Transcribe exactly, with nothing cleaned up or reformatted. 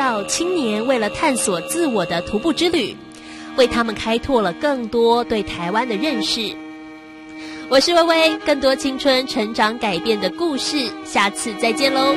造青年为了探索自我的徒步之旅，为他们开拓了更多对台湾的认识。我是薇薇，更多青春成长改变的故事，下次再见喽。